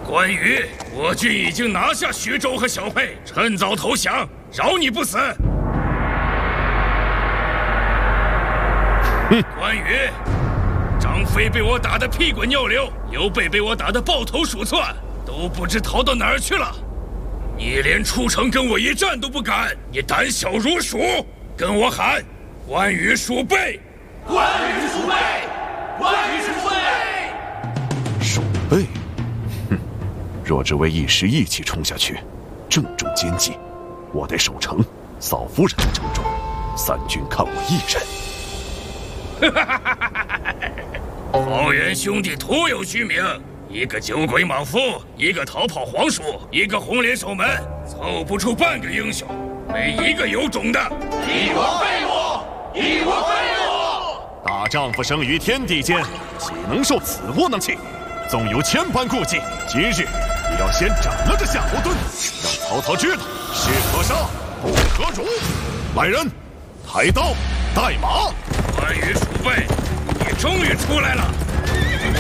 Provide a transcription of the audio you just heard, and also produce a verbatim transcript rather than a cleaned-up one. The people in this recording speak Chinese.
关羽，我军已经拿下徐州和小沛，趁早投降，饶你不死。 哼， 关羽，张飞被我打得屁滚尿流，刘备被我打得抱头鼠窜，都不知逃到哪儿去了。你连出城跟我一战都不敢，你胆小如鼠，跟我喊关羽鼠辈！ 关羽鼠辈！关羽鼠辈！ 鼠辈，哼！若只为一时意气冲下去，正中奸计。我得守城，嫂夫人在城中，三军看我一人。 哈哈哈哈哈！桃园兄弟徒有虚名。一个酒鬼莽夫，一个逃跑黄鼠，一个红脸守门，凑不出半个英雄，没一个有种的。 一我废我，一我废我。 大丈夫生于天地间，岂能受此窝囊气？纵有千般顾忌，今日也要先斩了这夏侯惇，让曹操知道士可杀不可辱。来人，抬刀带马。 关羽鼠辈，你终于出来了。